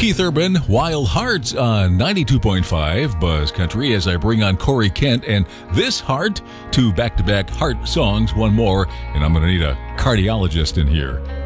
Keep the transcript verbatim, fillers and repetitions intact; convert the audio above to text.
Keith Urban, Wild Hearts on ninety-two point five Buzz Country as I bring on Corey Kent and This Heart, two back-to-back heart songs, one more, and I'm going to need a cardiologist in here.